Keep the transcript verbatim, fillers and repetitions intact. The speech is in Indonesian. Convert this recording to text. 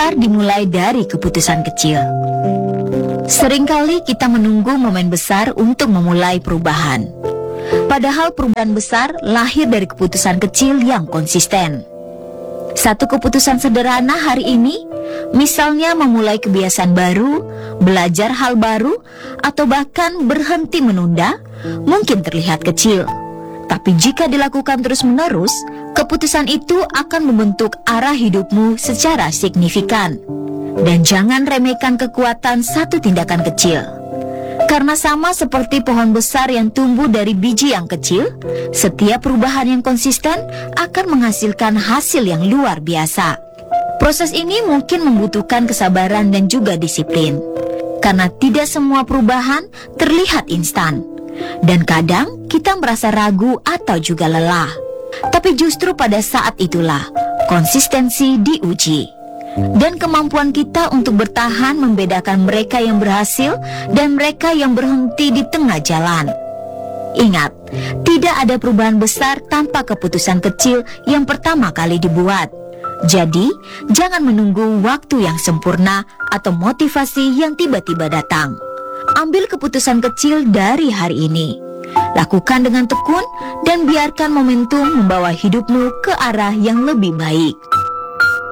besar dimulai dari keputusan kecil. Seringkali kita menunggu momen besar untuk memulai perubahan. Padahal perubahan besar lahir dari keputusan kecil yang konsisten. Satu keputusan sederhana hari ini, misalnya memulai kebiasaan baru, belajar hal baru, atau bahkan berhenti menunda, mungkin terlihat kecil. Tapi jika dilakukan terus-menerus, keputusan itu akan membentuk arah hidupmu secara signifikan. Dan jangan remehkan kekuatan satu tindakan kecil. Karena sama seperti pohon besar yang tumbuh dari biji yang kecil, setiap perubahan yang konsisten akan menghasilkan hasil yang luar biasa. Proses ini mungkin membutuhkan kesabaran dan juga disiplin. Karena tidak semua perubahan terlihat instan. Dan kadang kita merasa ragu atau juga lelah. Tapi justru pada saat itulah konsistensi diuji. Dan kemampuan kita untuk bertahan membedakan mereka yang berhasil dan mereka yang berhenti di tengah jalan. Ingat, tidak ada perubahan besar tanpa keputusan kecil yang pertama kali dibuat. Jadi, jangan menunggu waktu yang sempurna atau motivasi yang tiba-tiba datang. Ambil keputusan kecil dari hari ini. Lakukan dengan tekun dan biarkan momentum membawa hidupmu ke arah yang lebih baik.